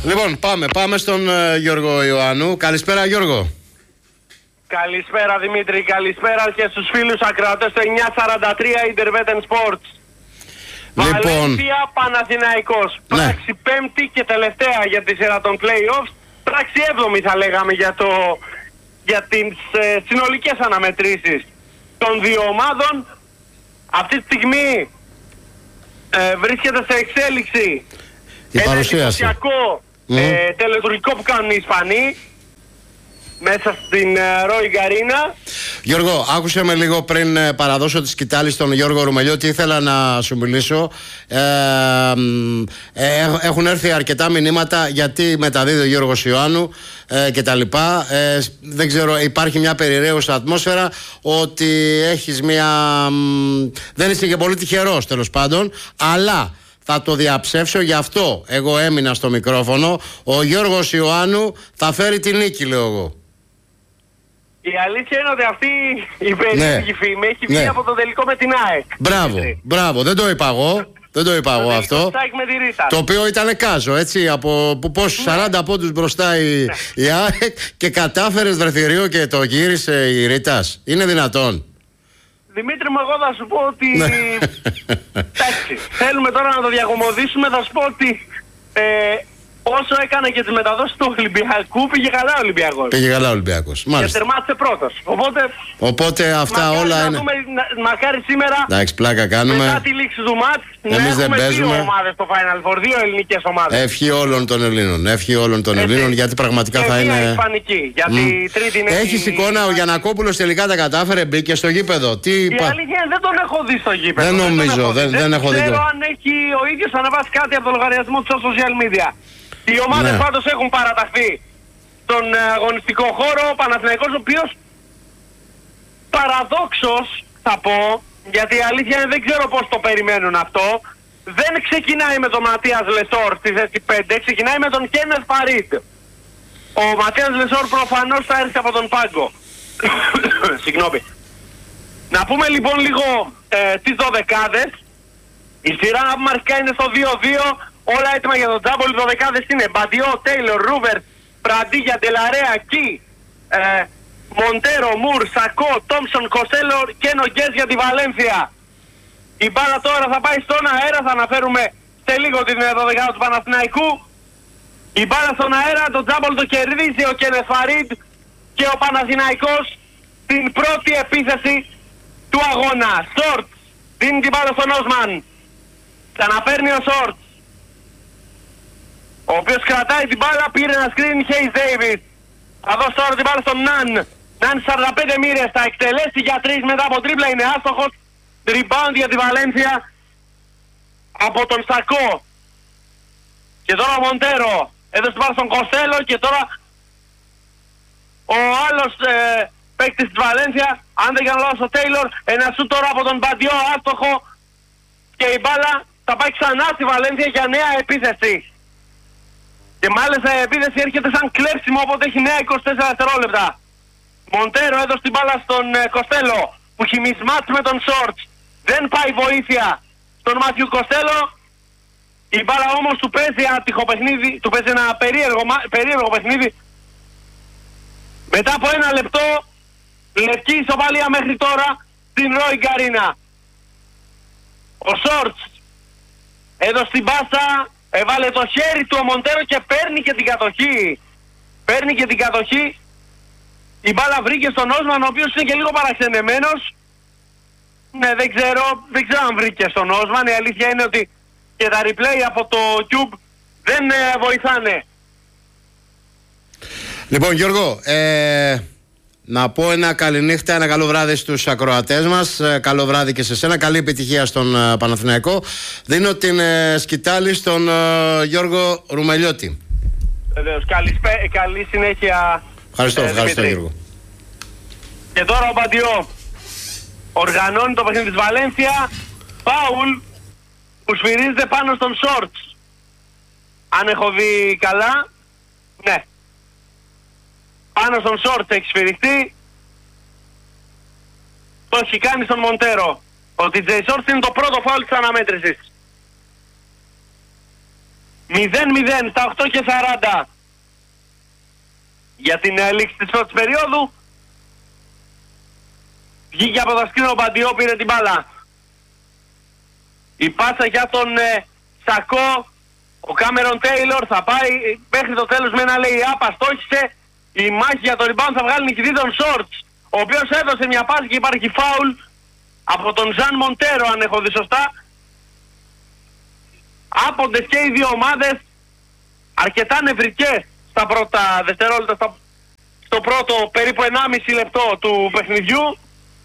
Λοιπόν, πάμε στον Γιώργο Ιωάννου. Καλησπέρα, Γιώργο. Καλησπέρα, Δημήτρη. Καλησπέρα και στους φίλους ακροατές του 943 Intervetan Sports. Λοιπόν, Βαλένθια Παναθηναϊκός. Ναι. Πράξη πέμπτη και τελευταία για τη σειρά των play-offs. Πράξη έβδομη θα λέγαμε για τις συνολικές αναμετρήσεις των δύο ομάδων. Αυτή τη στιγμή βρίσκεται σε εξέλιξη ένα εντυπωσιακό τελετουργικό που κάνουν οι Ισπανοί μέσα στην Royal Arena. Γιώργο, άκουσε με λίγο πριν παραδώσω τη σκητάλη στον Γιώργο Ρουμελιώτη. Ήθελα να σου μιλήσω. Έχουν έρθει αρκετά μηνύματα γιατί μεταδίδει ο Γιώργος Ιωάννου και τα λοιπά. Δεν ξέρω, υπάρχει μια περιραίουσα ατμόσφαιρα ότι έχεις μια... δεν είσαι και πολύ τυχερός τέλος πάντων, αλλά... θα το διαψεύσω, γι' αυτό εγώ έμεινα στο μικρόφωνο. Ο Γιώργος Ιωάννου θα φέρει την νίκη, λέω εγώ. Η αλήθεια είναι ότι αυτή η περίεργη φήμη έχει βγει από το τελικό με την ΑΕΚ. Μπράβο, δεν το είπα εγώ. Δεν το είπα εγώ αυτό. Το οποίο ήταν κάζο, έτσι. Από πόσους 40 πόντους μπροστά η ΑΕΚ και κατάφερες βρεθυρίο και το γύρισε η Ρίτας. Είναι δυνατόν? Δημήτρη μου, εγώ θα σου πω ότι... εντάξει, θέλουμε τώρα να το διακομωδήσουμε. Θα σου πω ότι όσο έκανε και τις μεταδόσεις του Ολυμπιακού, πήγε καλά ο Ολυμπιακός. Πήγε καλά ο Ολυμπιακός, μάλιστα. Και τερμάτισε πρώτος. Οπότε αυτά όλα είναι... μακάρι σήμερα, εντάξει, πλάκα κάνουμε. μετά τη λήξη του μάτς, να έχουμε δύο ομάδες στο Final Four, δύο ελληνικές ομάδες. Ευχή όλων των Ελλήνων. Ευχή όλων των Ελλήνων, γιατί πραγματικά θα είναι... Και ισπανική, γιατί τρίτη είναι... Έχεις εικόνα, ο Γιαννακόπουλος τελικά τα κατάφερε, μπήκε στο γήπεδο. Η αλήθεια δεν τον έχω δει στο γήπεδο. Δεν νομίζω, δεν έχω δει. Δεν ξέρω αν έχει ο ίδιος ανεβάσει κάτι από το λογαριασμό του social media. Οι ομάδες πάντως έχουν παραταχθεί στον αγωνιστικό χώρο. Ο Παναθηναϊκός, ο οποίος παραδόξως θα πω, γιατί η αλήθεια είναι δεν ξέρω πώς το περιμένουν αυτό, δεν ξεκινάει με τον Ματίας Λεσόρ στη θέση 5, ξεκινάει με τον Κένεθ Φαρίντ. Ο Ματίας Λεσόρ προφανώς θα έρθει από τον πάγκο. Συγγνώμη. Να πούμε λοιπόν λίγο τις δωδεκάδες. Η σειρά που αρχικά είναι στο 2-2. Όλα έτοιμα για τον τζάμπολ. Οι δωδεκάδες είναι Μπαντιό, Τέιλορ, Ρούβερ, Πραντίγια, Ντελαρέα, Κι, Μοντέρο, Μουρ, Σακό, Τόμψον, Κοστέλο και Νογκές για τη Βαλένθια. Η μπάλα τώρα θα πάει στον αέρα. Θα αναφέρουμε σε λίγο την δωδεκάδα του Παναθηναϊκού. Η μπάλα στον αέρα, το τζάμπολ το κερδίζει ο Κένεθ Φαρίντ και ο Παναθηναϊκός την πρώτη επίθεση του αγώνα. Σόρτ δίνει την μπάλα στον Όσμαν. Ξαναπαίρνει ο Σόρτ, ο οποίος κρατάει την μπάλα, πήρε ένα screen Hayes Davis. Θα δώσει τώρα την μπάλα στον Ναν. Ναν 45 μοίρες, θα εκτελέσει για 3 μετά από τρίπλα, είναι άστοχος. Rebound για τη Βαλένθια από τον Σακό. Και τώρα ο Μοντέρο έδωσε την μπάλα στον Κοστέλο και τώρα ο άλλος παίκτης της Βαλένθια, αν δεν κάνω λάθος ο Τέιλορ, ένα σου τώρα από τον Μπαντιό, άστοχο. Και η μπάλα θα πάει ξανά στη Βαλένθια για νέα επίθεση. Και μάλιστα η επίθεση έρχεται σαν κλέψιμο, οπότε έχει νέα 24 δευτερόλεπτα. Μοντέρο έδωσε την μπάλα στον Κοστέλο, που έχει μισμάτς με τον Σόρτς. Δεν πάει βοήθεια στον Μάθιου Κοστέλο. Η μπάλα όμως του παίζει άτυχο παιχνίδι, του παίζει ένα περίεργο παιχνίδι. Μετά από ένα λεπτό, λευκή ισοπαλία μέχρι τώρα στην Royal Arena. Ο Σόρτς έδωσε την πάσα, έβαλε το χέρι του ο Μοντέρο και παίρνει και την κατοχή. Η μπάλα βρήκε στον Όσμαν, ο οποίος είναι και λίγο παραξενεμένος. Ναι, δεν ξέρω αν βρήκε στον Όσμαν. Η αλήθεια είναι ότι και τα replay από το Cube δεν βοηθάνε. Λοιπόν, Γιώργο, να πω ένα καληνύχτα, ένα καλό βράδυ στους ακροατές μας. Καλό βράδυ και σε σένα. Καλή επιτυχία στον Παναθηναϊκό. Δίνω την σκητάλη στον Γιώργο Ρουμελιώτη. Βεβαίως. Καλή συνέχεια. Ευχαριστώ Γιώργο. Και τώρα ο Μπαντιό οργανώνει το παιχνίδι της Βαλένθια. Φάουλ που σφυρίζεται πάνω στον Σόρτς. Αν έχω δει καλά, ναι. Πάνω στον Σόρτς έχει σφυριστεί. Το έχει κάνει στον Μοντέρο. Ο TJ Σόρτς είναι το πρώτο φάουλ της αναμέτρησης. 0-0 στα 8:40 για την λήξη της πρώτης περίοδου. Βγήκε από το σκρίνο ο Μπαντιό, πήρε την μπάλα. Η πάσα για τον Σακό. Ο Κάμερον Τέιλορ θα πάει μέχρι το τέλος με ένα lay-up, αστόχησε. Η μάχη για το rebound θα βγάλει νικητή τον Σόρτς, ο οποίος έδωσε μια πάση και υπάρχει φάουλ από τον Ζαν Μοντέρο, αν έχω δει σωστά. Άποντες και οι δύο ομάδες, αρκετά νευρικές στα πρώτα δευτερόλεπτα, στο πρώτο περίπου 1,5 λεπτό του παιχνιδιού.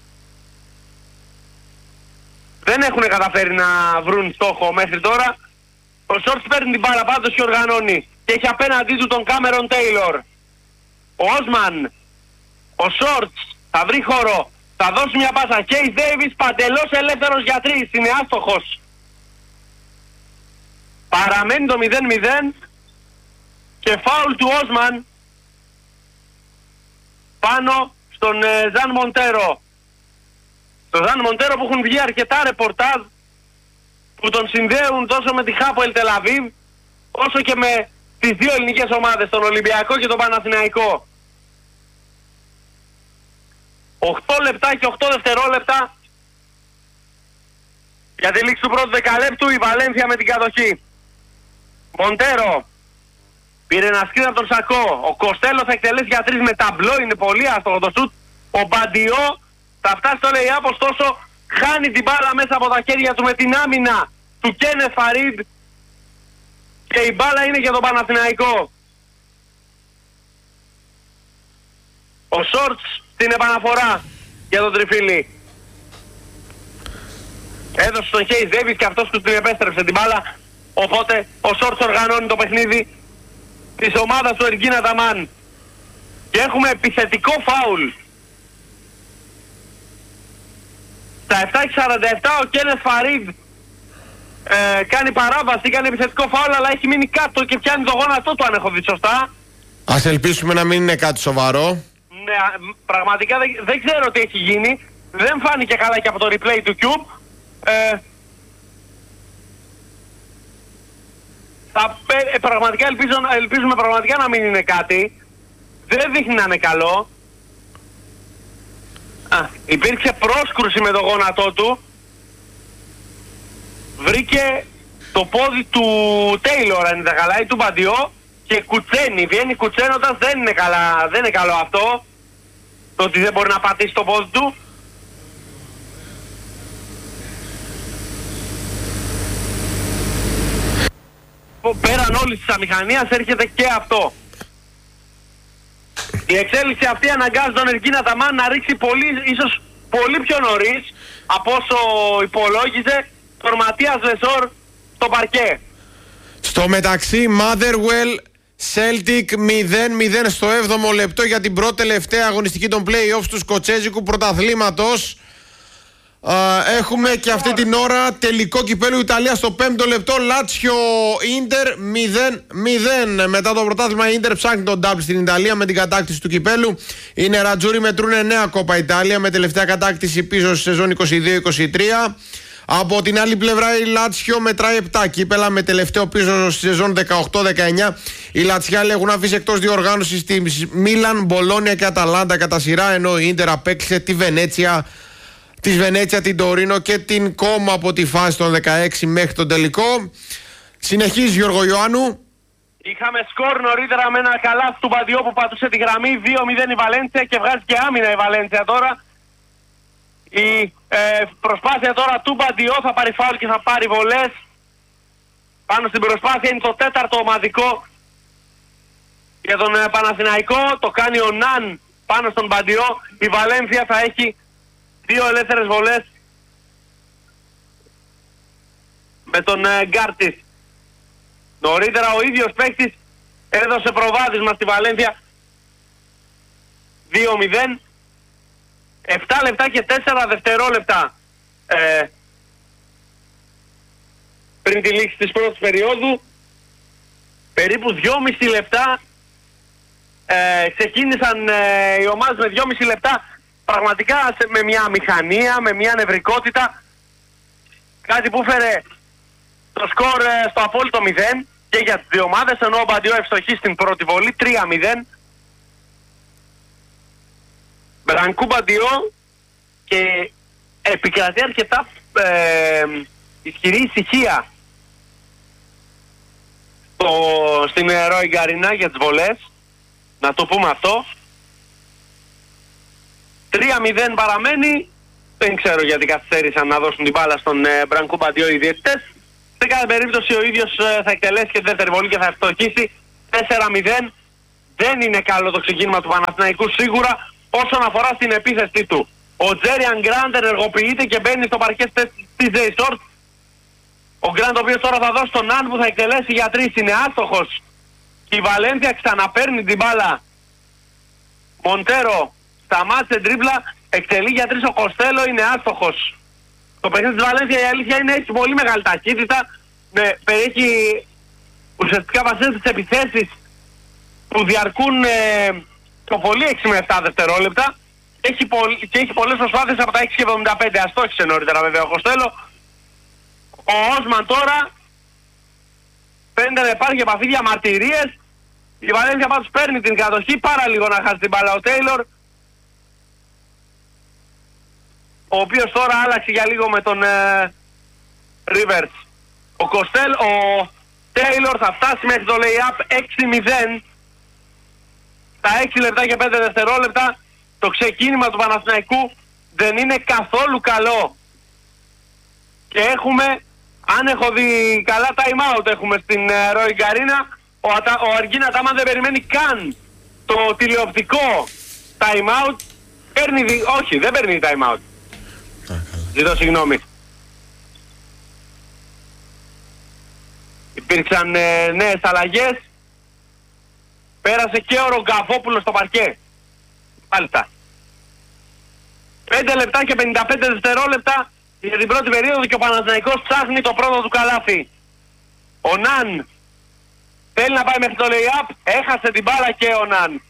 Δεν έχουν καταφέρει να βρουν στόχο μέχρι τώρα. Ο Σόρτς παίρνει την μπάλα πάντως και οργανώνει. Και έχει απέναντί του τον Κάμερον Τέιλορ. Ο Όσμαν, ο Σόρτς θα βρει χώρο. Θα δώσει μια πάσα. Κέις Ντέιβις παντελώς ελεύθερος για 3. Είναι άστοχος. Παραμένει το 0-0. Και φάουλ του Όσμαν πάνω στον Ζαν Μοντέρο. Το Ζαν Μοντέρο που έχουν βγει αρκετά ρεπορτάζ που τον συνδέουν τόσο με τη Χάποελ Τελ Αβίβ όσο και με τις δύο ελληνικές ομάδες, τον Ολυμπιακό και τον Παναθηναϊκό. 8 λεπτά και 8 δευτερόλεπτα για τη λήξη του πρώτου δεκαλέπτου. Η Βαλένθια με την κατοχή. Μοντέρο πήρε ένα σκριν από τον Σακό. Ο Κοστέλο θα εκτελέσει για 3 με ταμπλό. Είναι πολύ άστοχο το σουτ. Ο Μπαντιό θα φτάσει στο lay-up, ωστόσο χάνει την μπάλα μέσα από τα χέρια του με την άμυνα του Κένεθ Φαρίντ και η μπάλα είναι για τον Παναθηναϊκό. Ο Σόρτς στην επαναφορά για τον τριφύλι. Έδωσε στον Χέις Ντέιβις και αυτός που την επέστρεψε την μπάλα. Οπότε ο Σόρτς οργανώνει το παιχνίδι της ομάδας του Εργκίν Αταμάν. Και έχουμε επιθετικό φάουλ. Στα 7:47 ο Κένεθ Φαρίντ κάνει παράβαση, κάνει επιθετικό φάουλ, αλλά έχει μείνει κάτω και πιάνει το γόνατό του, αν έχω δει σωστά. Ας ελπίσουμε να μην είναι κάτι σοβαρό. Ναι, πραγματικά δεν ξέρω τι έχει γίνει. Δεν φάνηκε καλά και από το replay του Cube. Πραγματικά ελπίζουμε πραγματικά να μην είναι κάτι. Δεν δείχνει να είναι καλό. Υπήρξε πρόσκρουση με το γόνατό του. Βρήκε το πόδι του Τέιλορ, αν είναι καλά, ή του Μπαντιό, και κουτσένει. Βγαίνει κουτσένοντας, δεν είναι καλό αυτό. Το ότι δεν μπορεί να πατήσει το πόδι του. Πέραν όλης της αμηχανίας έρχεται και αυτό. Η εξέλιξη αυτή αναγκάζει τον Εργκίν Αταμάν να ρίξει ίσως πολύ πιο νωρίς από όσο υπολόγιζε τον Ματίας Λεσόρ στο παρκέ. Στο μεταξύ, Motherwell Celtic 0-0 στο 7ο λεπτό για την πρώτη τελευταία αγωνιστική των play-offs του σκοτσέζικου πρωταθλήματος. Έχουμε και αυτή την ώρα τελικό κυπέλλου Ιταλίας στο 5ο λεπτό. Λάτσιο Ίντερ 0-0. Μετά το πρωτάθλημα, η Ίντερ ψάχνει τον ντάμπλ στην Ιταλία με την κατάκτηση του κυπέλλου. Οι νερατζούροι μετρούν 9 Κόπα Ιταλία με τελευταία κατάκτηση πίσω στη σεζόν 22-23. Από την άλλη πλευρά, η Λάτσιο μετράει 7 κύπελα με τελευταίο πίσω στη σεζόν 18-19. Οι Λατσιάλοι έχουν αφήσει εκτός διοργάνωσης τη Μίλαν, Μπολόνια και Αταλάντα κατά σειρά, ενώ η Ίντερ απέκλεισε τη Βενέτσια, την Τωρίνο και την Κόμο από τη φάση των 16 μέχρι τον τελικό. Συνεχίζει Γιώργο Ιωάννου. Είχαμε σκορ νωρίτερα με ένα καλάθι του Μπαντιό που πατούσε τη γραμμή. 2-0 η Βαλένθια και βγάζει και άμυνα η Βαλένθια τώρα. Η προσπάθεια τώρα του Μπαντιό θα πάρει φάουλ και θα πάρει βολές. Πάνω στην προσπάθεια είναι το 4ο ομαδικό για τον Παναθηναϊκό. Το κάνει ο Ναν πάνω στον Μπαντιό. Η Βαλένθια θα έχει 2 ελεύθερες βολές με τον Γκάρτης. Νωρίτερα ο ίδιος παίκτης έδωσε προβάδισμα στη Βαλένθια 2-0. 7 λεπτά και 4 δευτερόλεπτα πριν τη λήξη της πρώτης περίοδου. Περίπου 2,5 λεπτά ξεκίνησαν οι ομάδες με 2,5 λεπτά πραγματικά με μια μηχανία, με μια νευρικότητα. Κάτι που έφερε το σκορ στο απόλυτο 0. και για τις δύο ομάδες, ενώ ο Μπαντιό ευστοχεί στην πρώτη βολή, 3-0. Μπρανκού Μπαντιό, και επικρατεί αρκετά ισχυρή ησυχία στην Ρόι Γκαρίνα για τις βολές, να το πούμε αυτό. 3-0 παραμένει, δεν ξέρω γιατί καθυστέρησαν να δώσουν την μπάλα στον Μπρανκού Μπαντιό οι διαιτητές. Σε κάθε περίπτωση ο ίδιος θα εκτελέσει και τη δεύτερη βολή και θα ευστοχίσει. 4-0, δεν είναι καλό το ξεκίνημα του Παναθηναϊκού σίγουρα όσον αφορά στην επίθεση του. Ο Τζέριαν Γκραντ ενεργοποιείται και μπαίνει στο παρκέ της Τζέι Σόρτ. Ο Γκραντ, ο οποίος τώρα θα δώσει τον Ναν που θα εκτελέσει για 3, είναι άστοχος. Και η Βαλένθια ξαναπαίρνει την μπάλα. Μοντέρο σταμάτησε τρίπλα, εκτελεί για 3 ο Κοστέλο, είναι άστοχος. Το παιχνίδι της Βαλένθια η αλήθεια είναι έχει πολύ μεγάλη ταχύτητα. Περιέχει ουσιαστικά βασίζεται στις επιθέσεις που διαρκούν το πολύ 6 με 7 δευτερόλεπτα. Και έχει πολλές προσπάθειες από τα 6,75. Αστόχησε νωρίτερα βέβαια ο Κοστέλο. Ο Όσμαν τώρα φαίνεται να υπάρχει επαφή, διαμαρτυρίες. Η Βαλένθια πάντως παίρνει την κατοχή, πάρα λίγο να χάσει την μπάλα ο Τέιλορ, ο οποίος τώρα άλλαξε για λίγο με τον Ρίβερτς. Ο Τέιλορ θα φτάσει μέχρι το lay-up 6-0. Τα 6 λεπτά και 5 δευτερόλεπτα το ξεκίνημα του Παναθηναϊκού δεν είναι καθόλου καλό. Και έχουμε, αν έχω δει καλά, time out έχουμε στην Ρόι Γκαρίνα. Ο Αργίνα Τάμαν δεν περιμένει καν το τηλεοπτικό time out. Όχι, δεν παίρνει time out. Ζητώ συγγνώμη. Υπήρξαν νέες αλλαγές. Πέρασε και ο Ρογκαφόπουλος στο παρκέ. Μάλιστα. 5 λεπτά και 55 δευτερόλεπτα για την πρώτη περίοδο και ο Παναθηναϊκός ψάχνει το πρώτο του καλάθι. Ο Ναν θέλει να πάει μέχρι το lay-up, έχασε την μπάλα και ο Ναν.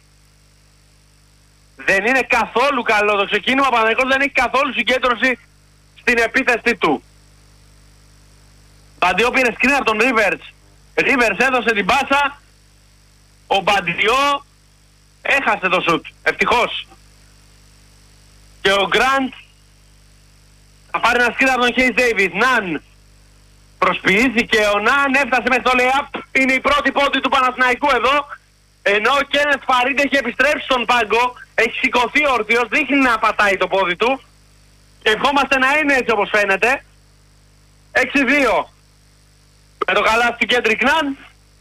Δεν είναι καθόλου καλό το ξεκίνημα, ο Παναθηναϊκός δεν έχει καθόλου συγκέντρωση στην επίθεση του. Μπαντιό πήρε σκριν από τον Ρίβερτς. Ρίβερτς έδωσε την πάσα. Ο Μπαντιό έχασε το σουτ, ευτυχώς. Και ο Γκραντ θα πάρει ένα σκριν από τον Χέις Ντέιβις. Ναν προσποιήθηκε, ο Ναν έφτασε μέχρι το lay-up. Είναι η πρώτη πόντη του Παναθηναϊκού εδώ. Ενώ ο Κένεθ Φαρίντε έχει επιστρέψει στον πάγκο, έχει σηκωθεί όρθιος, δείχνει να πατάει το πόδι του. Και ευχόμαστε να είναι έτσι όπως φαίνεται. 6-2. Με το καλάθι του Κέντρικ Ναν.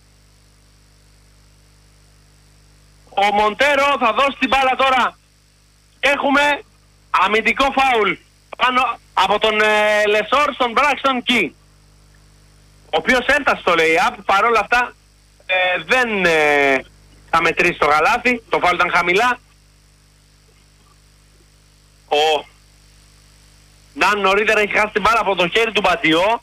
Ο Μοντέρο θα δώσει την μπάλα τώρα. Έχουμε αμυντικό φάουλ πάνω από τον Λεσόρ στον Μπράξτον Κι, ο οποίος έφτασε στο lay-up. Παρόλα αυτά δεν θα μετρήσει το γαλάθι. Το φάουλ ήταν χαμηλά. Ο Ναν νωρίτερα έχει χάσει την μπάλα από το χέρι του Μπαντιό.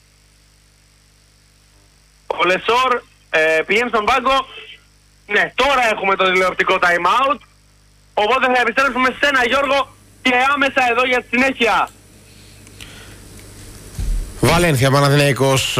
Ο Λεσόρ πηγαίνει στον πάγκο. Ναι, τώρα έχουμε το τηλεοπτικό time out. Οπότε θα επιστρέψουμε σε ένα, Γιώργο, και άμεσα εδώ για τη συνέχεια. Βαλένθια Παναθηναϊκός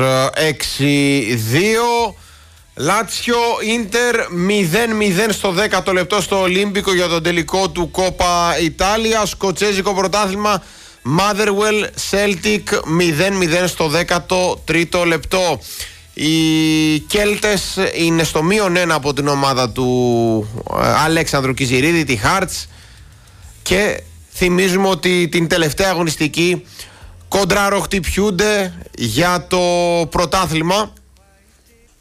6-2. Λάτσιο Ίντερ 0-0 στο 10ο λεπτό στο Ολύμπικο για τον τελικό του Κόπα Ιτάλια. Σκοτσέζικο πρωτάθλημα Motherwell Celtic 0-0 στο 13ο λεπτό. Οι Κέλτες είναι στο -1 από την ομάδα του Αλέξανδρου Κιζηρίδη, τη Hearts, και θυμίζουμε ότι την τελευταία αγωνιστική κοντράροχτυπιούνται για το πρωτάθλημα